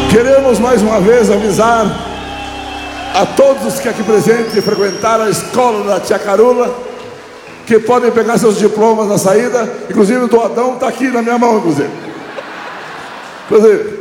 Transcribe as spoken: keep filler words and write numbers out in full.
Queremos mais uma vez avisar a todos os que aqui presentes frequentaram a escola da Tia Carula que podem pegar seus diplomas na saída. Inclusive o do Adão está aqui na minha mão, inclusive. Inclusive.